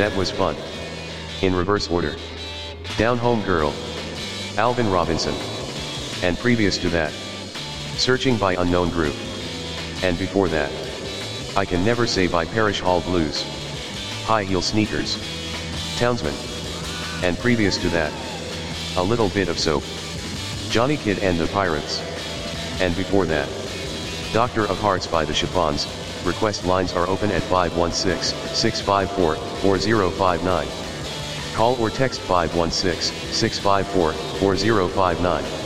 That was fun. In reverse order. Down Home Girl. Alvin Robinson. And previous to that. Searching by Unknown Group. And before that. I Can Never Say by Parish Hall Blues. High Heel Sneakers. Townsman. And previous to that. A Little Bit of Soap. Johnny Kidd and the Pirates. And before that. Doctor of Hearts by the Chiffons. Request lines are open at 516-654-4059. Call or text 516-654-4059.